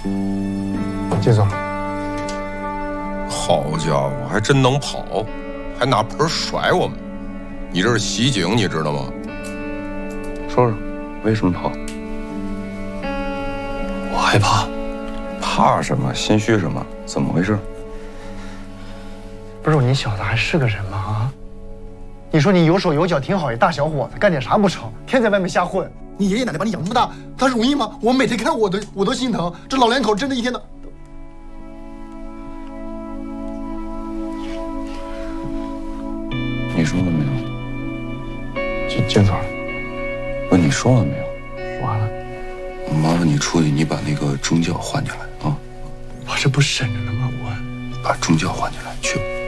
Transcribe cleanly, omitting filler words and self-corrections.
金总， 好家伙，还真能跑，还拿盆甩我们！你这是袭警，你知道吗？ 说说，为什么跑？ 我害怕。 怕什么？心虚什么？怎么回事？ 不是你小子还是个人吗？啊！你说你有手有脚挺好，一大小伙子干点啥不成？天在外面瞎混。 你爷爷奶奶把你养这么大，他容易吗？我每天看我都心疼。这老两口真的一天的。 你说了没有？ 金总， 问你说了没有？ 说完了。 麻烦你出去，你把那个中教换进来啊！ 我这不审着呢吗？ 把中教换进来去。